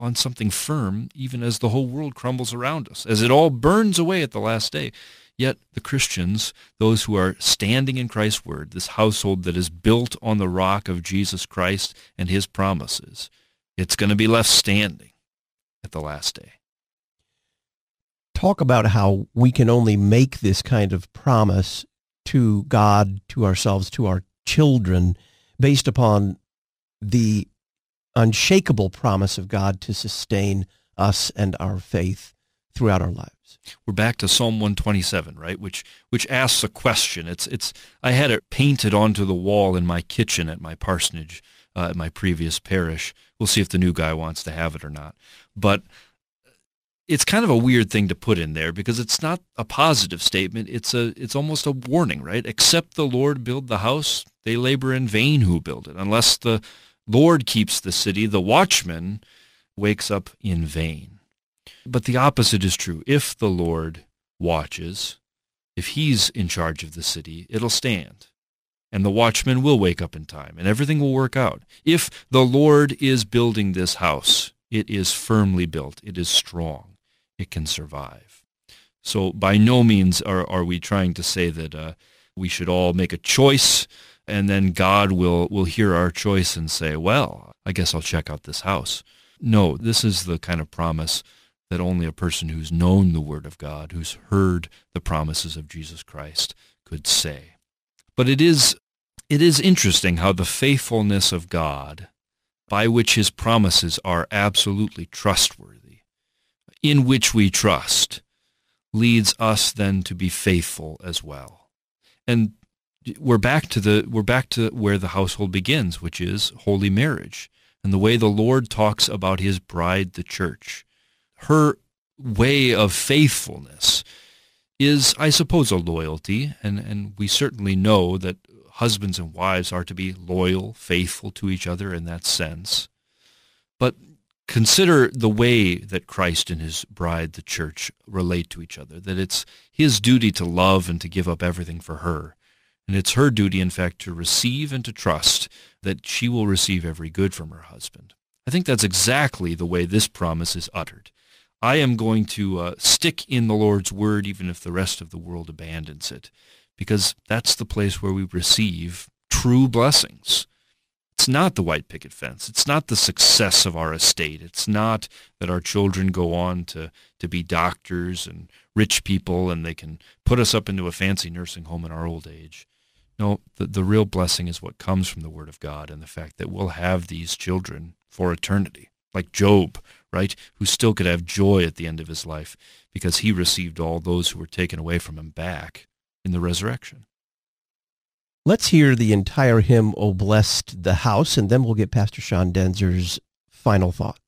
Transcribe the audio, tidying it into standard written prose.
on something firm, even as the whole world crumbles around us, as it all burns away at the last day. Yet the Christians, those who are standing in Christ's word, this household that is built on the rock of Jesus Christ and his promises, it's going to be left standing at the last day. Talk about how we can only make this kind of promise to God, to ourselves, to our children, based upon the unshakable promise of God to sustain us and our faith throughout our lives. We're back to Psalm 127, right? Which asks a question. I had it painted onto the wall in my kitchen at my parsonage, at my previous parish. We'll see if the new guy wants to have it or not. But it's kind of a weird thing to put in there because it's not a positive statement. It's almost a warning, right? Except the Lord build the house, they labor in vain who build it. Unless the Lord keeps the city, the watchman wakes up in vain. But the opposite is true. If the Lord watches, if he's in charge of the city, it'll stand. And the watchman will wake up in time, and everything will work out. If the Lord is building this house, it is firmly built. It is strong. It can survive. So by no means are we trying to say that we should all make a choice and then God will hear our choice and say, well, I guess I'll check out this house. No, this is the kind of promise that only a person who's known the Word of God, who's heard the promises of Jesus Christ, could say. But it is interesting how the faithfulness of God, by which his promises are absolutely trustworthy, in which we trust, leads us then to be faithful as well. And we're back to where the household begins, which is holy marriage, and the way the Lord talks about his bride, the church. Her way of faithfulness is, I suppose, a loyalty, and we certainly know that husbands and wives are to be loyal, faithful to each other in that sense. But consider the way that Christ and his bride, the church, relate to each other, that it's his duty to love and to give up everything for her. And it's her duty, in fact, to receive and to trust that she will receive every good from her husband. I think that's exactly the way this promise is uttered. I am going to stick in the Lord's word even if the rest of the world abandons it, because that's the place where we receive true blessings. It's not the white picket fence. It's not the success of our estate. It's not that our children go on to be doctors and rich people and they can put us up into a fancy nursing home in our old age. No, the real blessing is what comes from the Word of God and the fact that we'll have these children for eternity, like Job, right, who still could have joy at the end of his life because he received all those who were taken away from him back in the resurrection. Let's hear the entire hymn, O Blessed the House, and then we'll get Pastor Sean Denzer's final thought.